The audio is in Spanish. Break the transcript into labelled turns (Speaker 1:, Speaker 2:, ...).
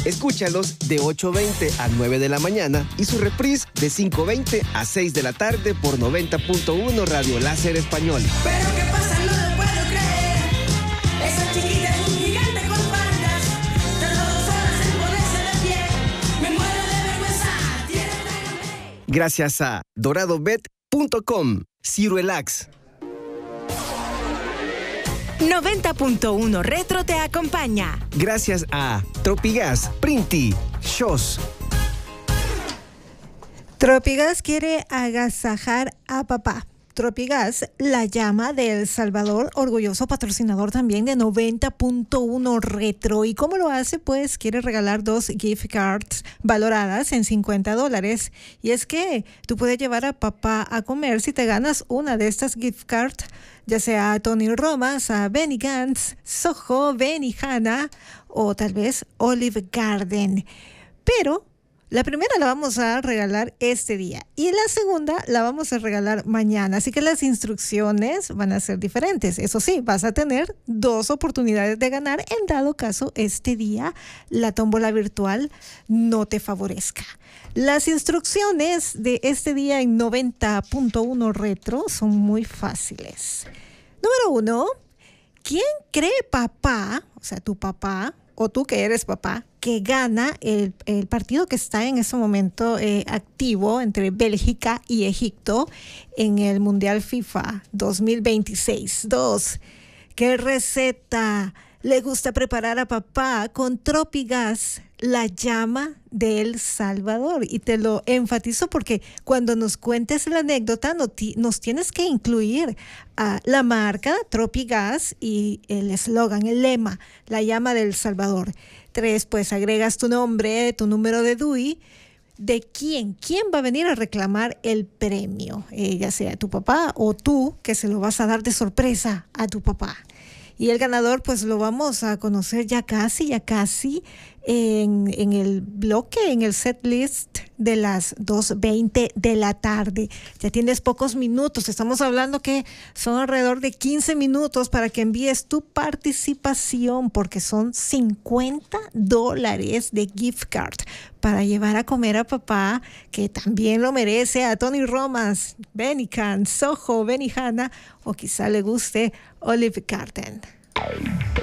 Speaker 1: Escúchalos de 8:20 a 9 de la mañana y su reprise de 5:20 a 6 de la tarde por 90.1 Radio Láser Español.
Speaker 2: Pero ¿qué pasa? No lo puedo creer. Esa chiquita es un gigante con faldas. Tardó 2 horas en ponerse de pie. Me muero de vergüenza.
Speaker 1: Gracias a doradobet.com. Cirelax.
Speaker 3: 90.1 Retro te acompaña.
Speaker 1: Gracias a Tropigas, Printi, Shows.
Speaker 4: Tropigas quiere agasajar a papá. Tropigas, la llama de El Salvador, orgulloso patrocinador también de 90.1 Retro. ¿Y cómo lo hace? Pues quiere regalar 2 gift cards valoradas en $50. Y es que tú puedes llevar a papá a comer si te ganas una de estas gift cards, ya sea a Tony Romas, a Benny Gantz, Soho, Benihana o tal vez Olive Garden. Pero la primera la vamos a regalar este día y la segunda la vamos a regalar mañana. Así que las instrucciones van a ser diferentes. Eso sí, vas a tener 2 oportunidades de ganar en dado caso este día la tómbola virtual no te favorezca. Las instrucciones de este día en 90.1 Retro son muy fáciles. Número 1, ¿quién cree papá, o sea, tu papá, o tú que eres papá, que gana el partido que está en ese momento activo entre Bélgica y Egipto en el Mundial FIFA 2026? 2, ¿qué receta le gusta preparar a papá con Tropigas, la llama de El Salvador? Y te lo enfatizo porque cuando nos cuentes la anécdota nos tienes que incluir a la marca Tropigas y el eslogan, el lema, la llama de El Salvador. 3, pues agregas tu nombre, tu número de DUI. ¿De quién va a venir a reclamar el premio? Ya sea tu papá o tú, que se lo vas a dar de sorpresa a tu papá. Y el ganador pues lo vamos a conocer ya casi en el bloque, en el set list de las 2:20 de la tarde. Ya tienes pocos minutos, estamos hablando que son alrededor de 15 minutos para que envíes tu participación, porque son $50 de gift card para llevar a comer a papá, que también lo merece, a Tony Romas, Benny Can, Soho, Benihana, o quizá le guste Olive Garden.